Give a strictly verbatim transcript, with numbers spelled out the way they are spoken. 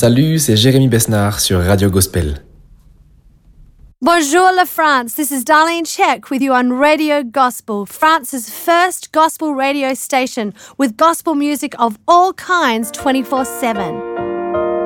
Salut, c'est Jérémy Besnard sur Radio Gospel. Bonjour la France, this is Darlene Check with you on Radio Gospel, France's first gospel radio station with gospel music of all kinds twenty-four seven.